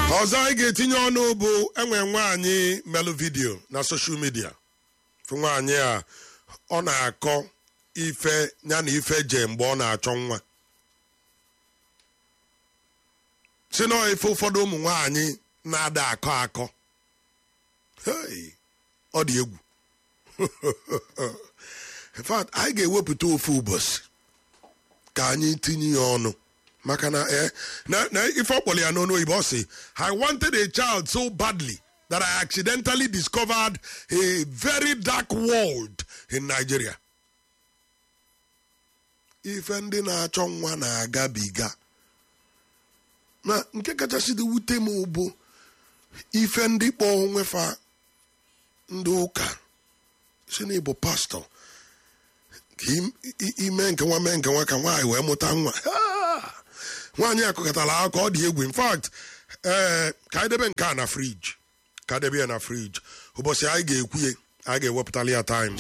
ọzọ anyị ga-etinye ọnụ bụ enwe nwaanyị melụ vidio na soshal midia fụ nwaanyị a ọ na-akọ ife ya na ife je mgbe ọ na-achọ nwa si na ife ụfọdụ ụmụ nwaanyị na-ada akọ ọ dị egwu in fact anyị ga-ewepụta ofu ụbọchị ka anyị tinye ya ọnụ maka na ife ọkpọrọ ya n'ọnụ oyibo ọ sị I wanted a child so badly that I accidentally discovered a very dark world in Nigeria. Ife ndị na-achọ nwa na-agabiga na nke kachasị dị wute m bụ ife ndị kpọọ onwefa ndị ụka si na ịbụ pastọ ime nke nwa mee nke nwa ka nwaanyị wee mụta nwa nwaanyị akụkọtara aka ọ dị egwu. In fact ka anyị debe nke a na friji ka debe ya na friji ụbọchị anyị ga-ekwuye anyị ga-ewepụtali ya time.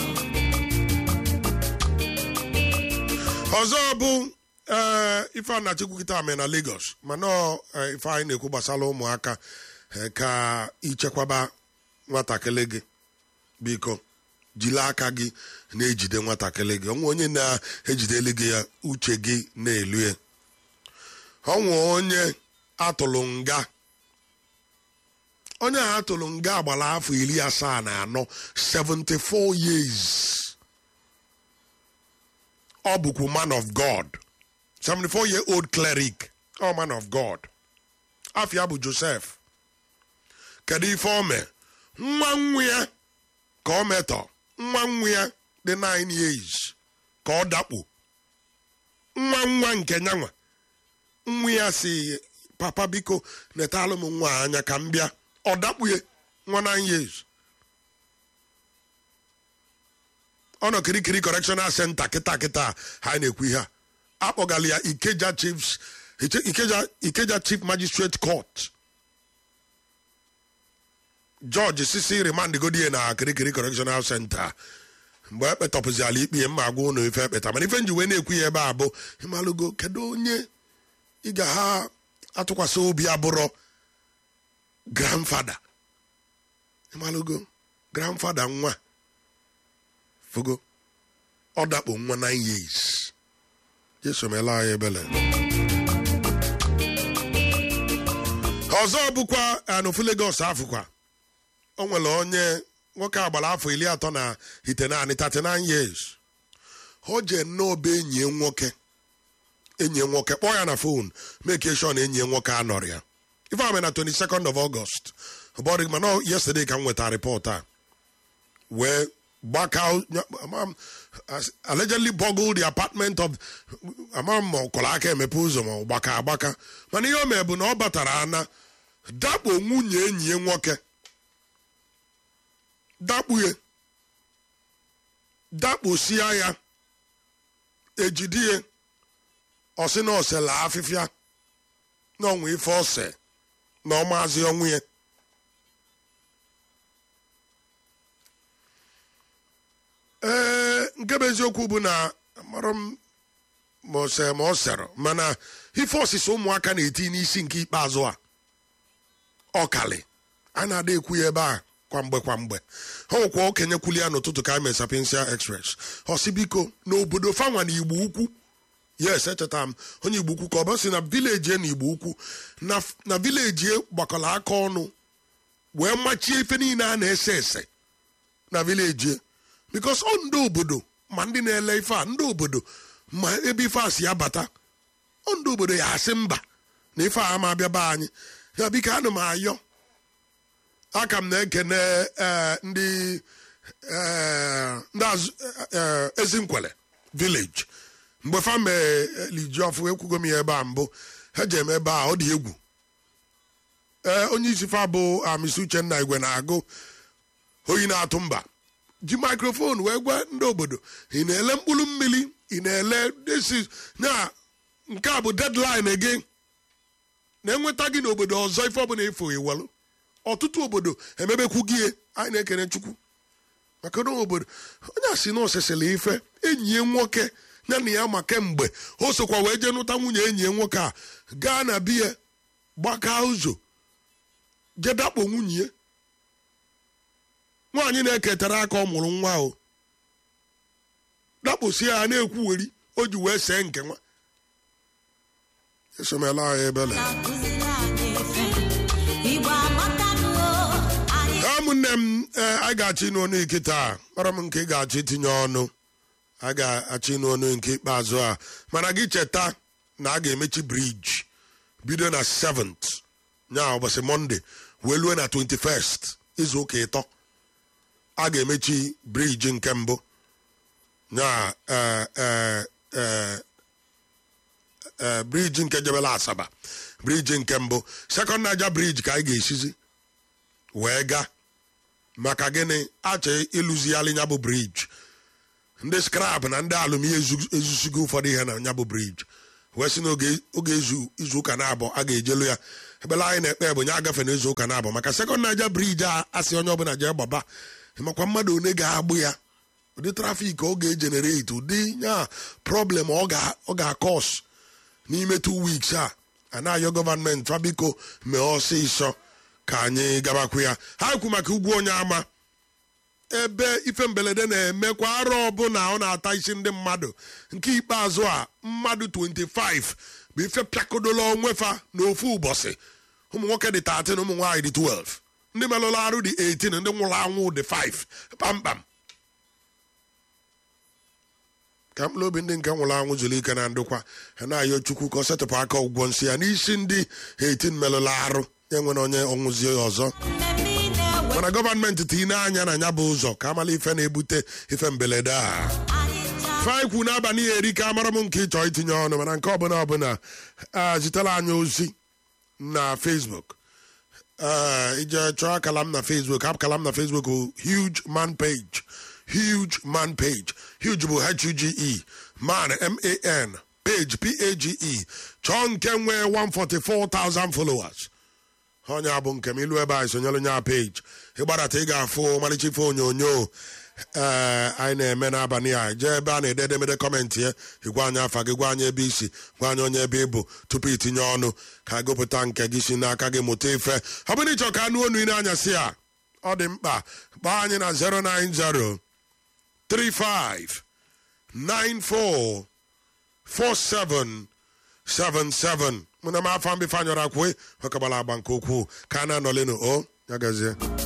Ọzọ bụ ife a na-achịkwu kịta ame na Lagos mana ife anyị na-ekwu gbasara ụmụaka ka ichekwaba nwatakịrị gị biko jiri aka gị na-ejide nwatakịrị gị onwe onye na-ejideli gị ya uche gị na-elu ya. Onwe onye atụrụ nga onye a atụrụ nga agbara afọ 74 74 years. Ọ bụkwa man of God 74-year-old cleric ọ man of God afọ ya bụ Joseph. Kedu ife o mee? Nwa nwa ya ka o metọ nwa nwa ya dị 9 years ka ọ dakpo nwa nke nyanwa nwa ya si papa biko netalụ m nwa anya ka m bịa ọ dakpuye nwa 9 years. Ọ nọ Kirikiri correctional center kịta ha na-ekwu ihe a akpọgala ya Ikeja Chief Magistrate Court. George Sisi remand godie na Kirikiri correctional center mgbe ekpetọpụzi ala ikpe mma agwa ụnụ ife ekpeta mana ife nji wee na-ekwu ya ebe a bụ ịmalụgo kedu onye ị ga ha atụkwasị obi abụrọ grandfather ịmalụgo grandfather nwa fugo ọ dakpo nwa 9 years. Jesu mela anyị ebele. Ọzọ bụkwa n'ofu Lagos afụkwa o nwere onye nwoke agbara afọ 39 years o je n'obe enyi nwoke kpọọ ya na phone make sure na enyi nwoke anọrọ ya ife ame na 22nd of August bọrị mana yesterday ka m nweta report a wee allegedly boggled the apartment of kọrọ aka emepe ụzọ ma gbaka mana ihe o mee bụ na ọ batara ana dakpo nwunye enyi ya nwoke dakposia ya ejidie ọsị na osela afịfịa na ọnwa ife ose na ọmaazi ọnwụ ya. Nke bụ eziokwu bụ na mara m ma ọ sere mana ife ọsịsa ụmụaka na-eti n'isi nke ikpeazụ a ọkali a na-ada ekwu ya ebe a kwamgbe ọ nwekwa okenye kwuli ya n'ụtụtụ ka eme Sapiensia Express ọsị biko n'obodo fanwa na Igbo Ukwu yes echeta m onye Igbo Ukwu ka ọ bụ si na vileji na Igbo Ukwu na vileji gbakọrọ aka ọnụ wee machie ife niile a na-ese ese na vileji because ọ ndị obodo ma ndị na-ele ife a ndị obodo ma ebe ife a si abata ọ ndị obodo ya asị mba na ife a ma abịa be anyị ya biko anụ m ayọ aka m na-ekene ndị Ezinkwele village mgbe fa mee Lijiofu ekwugo m ya ebe a mbụ ha ji eme ebe a ọ dị egwu. Onye isi fa bụ Amisi Uchenna Igwe na-agụ oyi na-atụ mba ji microphone wee gwa ndị obodo ị na-ele mkpụrụ mmiri ị na-ele desi na nke a bụ deadline gị na-enweta gị n'obodo ọzọ ife ọbụla ifo iwelu ọtụtụ obodo emebekwu gị anyị na-ekene Chukwu maka na obodo onye asị na osesele ife enyi ya nwoke ya na ya ma kemgbe o sokwa wee jee nụta nwunye enyi ya nwoke a gaa na biya gbaka ụzọ jedakpo nwunye nwaanyị na-eketara aka ọ mụrụ nwa o dakposi ya na-ekwuweri o ji wee see nke nwa esomela ya ebele ụmụnne m a ga-achọ ịnụ ọnụ ikita mara m nke ị ga-achọ itinye ọnụ a ga-achọ ịnụ ọnụ nke ikpeazụ a mana gị cheta na a ga-emechi briji bido na 7th nya ụbọchị Mọnde wee lue na 21st izu ụka ịtọ a ga-emechi briji nke mbụ nya briji nke jebela Asaba briji nke mbụ sekọnd Naija briji ka anyị ga-esizi wee gaa maka gịnị achọ ịlụzigharị ya bụ briji ndị skrap na ndị alụmihe ezusigo ụfọdụ ihe na ya bụ briji wee sị na oge izu ụka na-abụ a ga-ejelu ya ebele anyị na-ekpe bụ nye agafe na izu ụka na-abụ maka sekọnd Naija briji a asị onye ọbụla jee gbaba makwa mmadụ one ga-agbụ ya ụdị trafik ọ ga-ejenereti ụdị ya problem ọ ga-akọs n'ime 2 weeks a na-ayọ gọvanmenti fa biko mee ọsịsọ ka anyị gabakwu ya ha kwu maka ugwu onye ama ebe ife mberede na-emekwa arọ ọbụla ọ na-ata isi ndị mmadụ nke ikpeazụ a mmadụ 25 bụ ife pịakodola onwefa n'ofu ụbọchị ụmụ nwoke dị 13 ụmụ nwaanyị dị 12 ndị melụrụ arụ dị 18 ndị nwụrụ anwụ dị 5 kpamkpam ka mkpụrụ obi ndị nke nwụrụ anwụ zuru ike na ndokwa ha na-ayọ Chukwu ka ọ setụpụ aka ụgwọ nsị ya n'isi ndị 18 melụrụ arụ enwere onye ọnwụzie ọzọ mana gọọmenti tinye anya na ya bụ ụzọ ka amala ife na-ebute ife mberede a faikwu n'abalị ya eri ka amara m nke ịchọ itinye ọnụ mana nke ọbụla zitere anyị ozi na Facebook ije chọọ akala m na Facebook akala m na Facebook huge man page huge bụ HUGE man MAN page PAGE chọọ nke nwee 144,000 followers onye abụ nke m ilu ebe anyị sonyere onye a peji ịgbadata ị ga-afụ ọmalịcha ife onyonyo anyị na-eme n'abalị a jee ebe a na-ede edemede kọmentị ya ịgwa anyị afa gị gwa anyị ebe isi gwa anyị onye ebe ịbụ tupu itinye ọnụ ka gụpụta nke gị si n'aka gị mụta ife ọ bụrụ ịchọ ka anụ onu ị na-anyasị a ọ dị mkpa kpọọ anyị na 090 35 94 47 77 mụ na m afọ mbefe anyọrọ akwụ ọkagbala agba nke ukwuu ka a na-anọlenu o ya gazie